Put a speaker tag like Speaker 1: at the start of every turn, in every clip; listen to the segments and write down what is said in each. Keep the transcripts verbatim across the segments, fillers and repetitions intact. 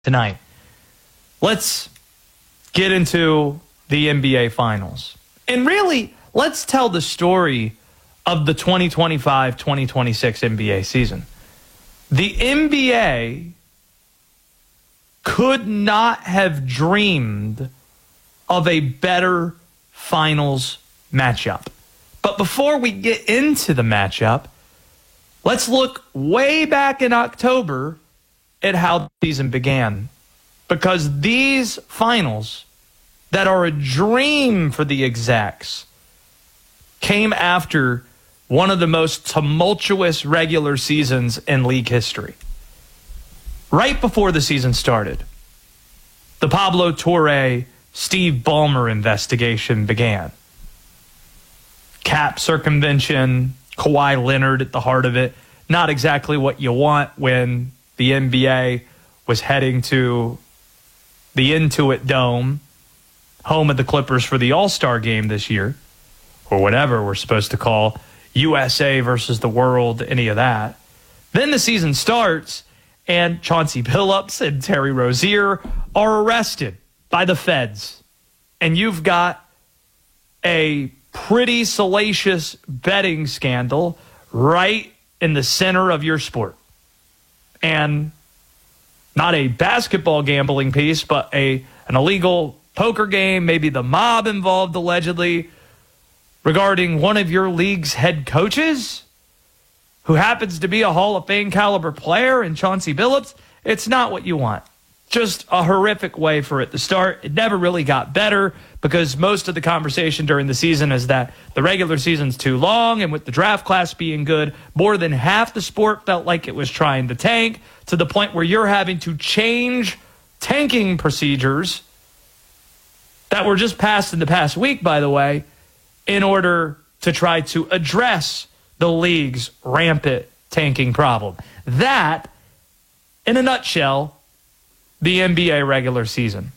Speaker 1: tonight. Let's get into the N B A Finals. And really, let's tell the story of the twenty twenty-five twenty twenty-six N B A season. The N B A could not have dreamed of a better finals matchup. But before we get into the matchup, let's look way back in October at how the season began. Because these finals that are a dream for the execs came after one of the most tumultuous regular seasons in league history. Right before the season started, the Pablo Torre, Steve Ballmer investigation began. Cap circumvention, Kawhi Leonard at the heart of it. Not exactly what you want when the N B A was heading to the Intuit Dome, home of the Clippers for the All-Star game this year, or whatever we're supposed to call U S A versus the world, any of that. Then the season starts, and Chauncey Billups and Terry Rozier are arrested by the feds. And you've got a pretty salacious betting scandal right in the center of your sport. And not a basketball gambling piece, but a an illegal poker game, maybe the mob involved allegedly, regarding one of your league's head coaches, who happens to be a Hall of Fame caliber player in Chauncey Billups. It's not what you want. Just a horrific way for it to start. It never really got better because most of the conversation during the season is that the regular season's too long, and with the draft class being good, more than half the sport felt like it was trying to tank, to the point where you're having to change tanking procedures that were just passed in the past week, by the way, in order to try to address the league's rampant tanking problem. That, in a nutshell, the N B A regular season.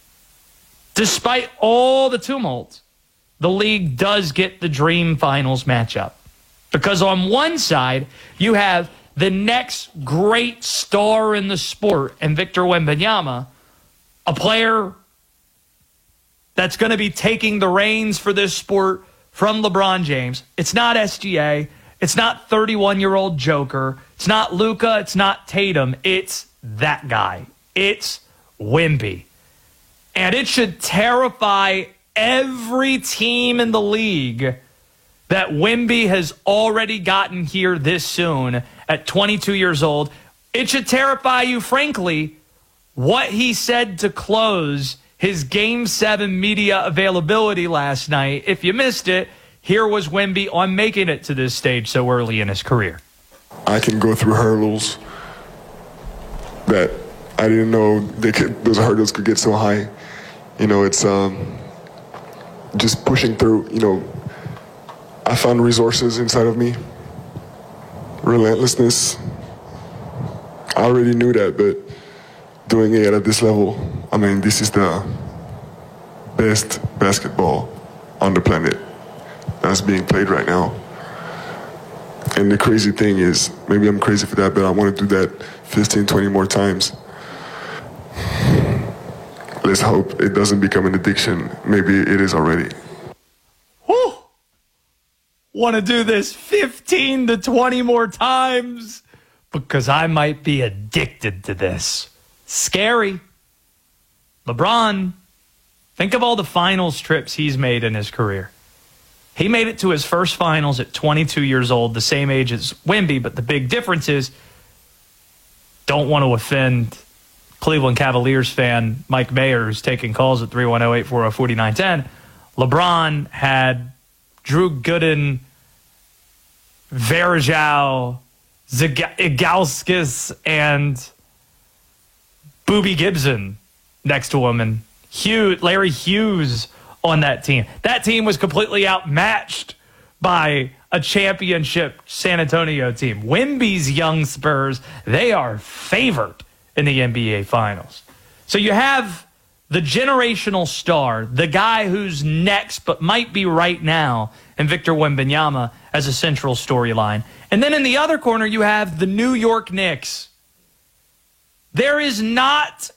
Speaker 1: Despite all the tumult, the league does get the dream finals matchup. Because on one side, you have the next great star in the sport, and Victor Wembanyama, a player that's going to be taking the reins for this sport from LeBron James. It's not S G A. It's not thirty-one-year-old Joker. It's not Luka. It's not Tatum. It's that guy. It's Wemby. And it should terrify every team in the league that Wemby has already gotten here this soon at twenty-two years old. It should terrify you, frankly, what he said to close his Game seven media availability last night. If you missed it, here was Wemby on making it to this stage so early in his career.
Speaker 2: I can go through hurdles that I didn't know they could, those hurdles could get so high. You know, it's um, just pushing through. You know, I found resources inside of me, relentlessness. I already knew that, but doing it at this level, I mean, this is the best basketball on the planet that's being played right now. And the crazy thing is, maybe I'm crazy for that, but I want to do that fifteen, twenty more times. Let's hope it doesn't become an addiction. Maybe it is already.
Speaker 1: Whew. Want to do this fifteen to twenty more times? Because I might be addicted to this. Scary. LeBron, think of all the finals trips he's made in his career. He made it to his first finals at twenty-two years old, the same age as Wemby, but the big difference is, don't want to offend Cleveland Cavaliers fan Mike Mayer, who's taking calls at three one zero, eight four zero, four nine one zero. LeBron had Drew Gooden, Varejao, Zagauskas, and Boobie Gibson next to him, and Hugh, Larry Hughes on that team. That team was completely outmatched by a championship San Antonio team. Wemby's young Spurs, they are favored in the N B A Finals. So you have the generational star, the guy who's next but might be right now, and Victor Wembanyama as a central storyline. And then in the other corner, you have the New York Knicks, There is not